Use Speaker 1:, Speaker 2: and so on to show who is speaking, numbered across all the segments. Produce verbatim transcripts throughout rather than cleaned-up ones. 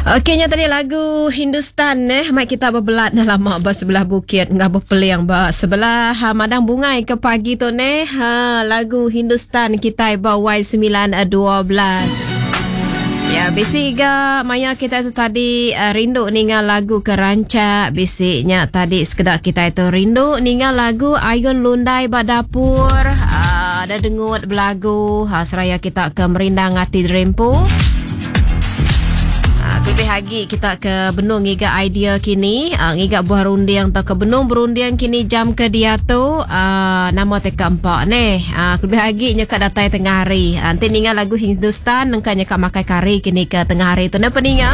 Speaker 1: Okeynya tadi lagu Hindustan eh mai kita berbelat dalam mak sebelah bukit ngah berpeliang ba sebelah ha, madang bungai ke pagi tu ne ha lagu Hindustan kita ba Y sembilan dua belas. Ya bisi ga maya kita tu tadi uh, rindu ningal lagu Kerancak bisiknya tadi sekedar kita itu rindu ningal lagu Ayun Lundai Badapur uh, ada dengut belagu ha, seraya kita ke merindang hati rempu. Lebih lagi kita ke benung ngiga idea kini uh, ngiga buah rundiang atau ke benung berundiang kini jam ke dia tu uh, nama teka empat ni uh, lebih lagi nyeka datai tengah hari uh, nanti ningal lagu Hindustan nengka nyeka makai kari kini ke tengah hari tu napa ningal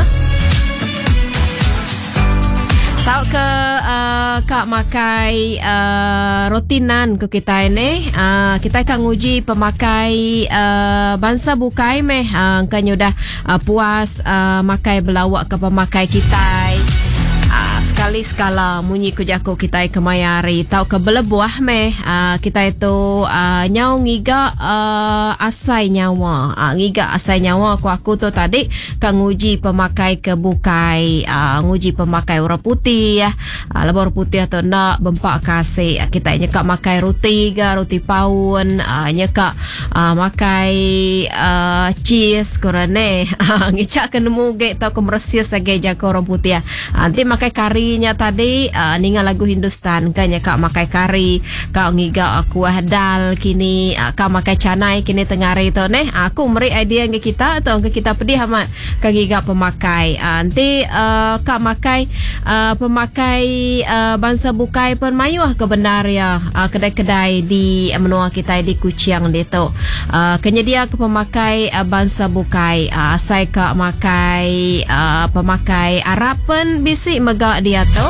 Speaker 1: tahu ke uh, kak makai uh, rotinan ke kita ini uh, kita akan nguji pemakai uh, bangsa bukai meh uh, kan dah uh, puas uh, makai belawak ke pemakai kita uh, sekali sekala munyi ku jaku kita ke mayari tahu ke belebuah meh uh, kita itu uh, nyau ngiga uh, asai nyawa uh, ngiga asai nyawa ku aku tu tadi kan nguji pemakai ke bukai uh, nguji pemakai orang putih ya uh, lebih putih atau nak bempak kasih uh, kita nyekak makai roti ga roti paun uh, nyekak uh, makai uh, cheese korane uh, ngicak ke nemu ge tau ke meresis lagi jaga orang putih uh, nanti makai karinya tadi uh, ningal lagu Hindustan kan nyekak makai kari kau ngiga uh, kuah dal kini uh, kau makai canai kini tengah hari tu neh aku meri idea ke kita atau ke kita pedih amat kan ngiga pemakai uh, nanti uh, kau makai uh, pemakai uh, bangsa bukai pun mayuh ke benar ya uh, kedai-kedai di uh, menua kita di Kuching dia tu uh, kenyedia ke pemakai uh, bangsa bukai uh, asai kau makai uh, pemakai Arab pun bisik megak dia tu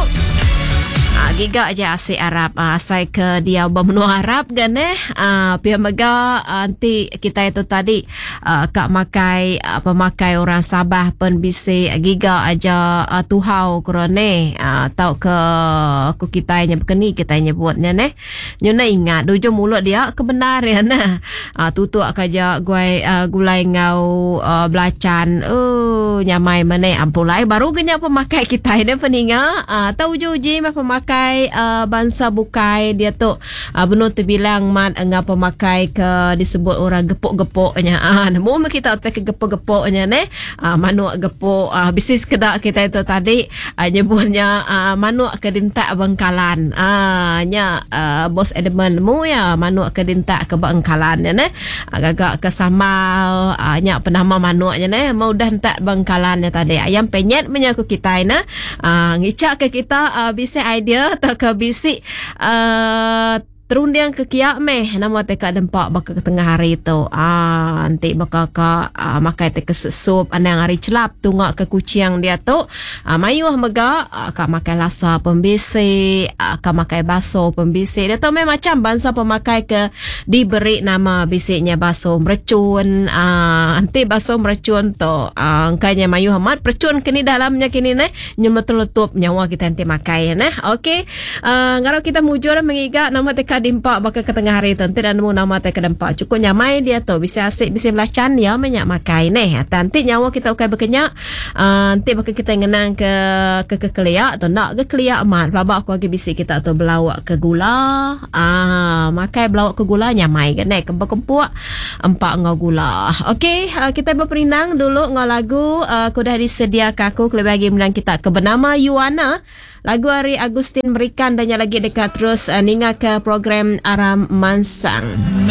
Speaker 1: uh, giga aja asik Arab uh, asai ke dia bermenua Arab kan eh uh, pihak megak uh, nanti kita itu tadi uh, kak makai uh, pemakai orang Sabah pun bisik uh, giga aja uh, tuhau korone uh, tau ke aku kita nya bekeni kita nya buatnya neh nyuna ingat dojo mulut dia kebenaran nah uh, tutuk kaja guai uh, gulai ngau uh, belacan oh nyamai mana ampulai baru genya pemakai kita dia peninga uh, tahu uji mah pemakai uh, bangsa bukai dia tu uh, benar tu bilang mat ngah pemakai ke disebut orang gepok-gepoknya ah uh, nemu kita otak ke gepok-gepoknya neh uh, manuk gepok uh, bisnis kedak kita itu tadi uh, nyebutnya uh, manuk ke dintak Bangkalan ah uh, nya uh, bos Edmund mu ya manuk ke dintak ke Bangkalan ya neh agak-agak ke sama uh, nya penama manuknya neh mau dah entak Bangkalan ya tadi ayam penyet menyaku kita nah uh, ngicak ke kita uh, bisik idea atau ke bisik uh, terundiang ke kiak meh nama teka dempak baka ke tengah hari tu ah nanti baka ka ah, makai teka sup anang hari celap tungak ke Kuching dia tu ah, mayuh mega ah, ka makai lasa pembisi ah, ka makai baso pembisi dia tu meh macam bangsa pemakai ke diberi nama bisiknya baso merecun ah, nanti baso merecun tu ah, angkanya mayuh amat percun kini dalamnya kini neh nyum letup nyawa kita nanti makai nah okey ah, ngaro kita mujur mengiga nama teka dimpak bakal ke tengah hari tu nanti dan nemu nama teka dempak cukup nyamai dia tu bisa asik bisa belacan ya banyak makai neh nanti nyawa kita ukai berkenyak uh, nanti bakal kita ngenang ke ke ke keliak atau nak ke keliak amat pelabak aku lagi bisik kita tu belawak ke gula ah makai belawak ke gula nyamai kan neh kempuk-kempuk empat ngau gula okey uh, kita berperinang dulu ngau lagu uh, aku dah disediakan aku lebih lagi bilang kita ke bernama Yuana lagu Ari Agustin berikan dan lagi dekat terus uh, ninga ke program Aram Mansang.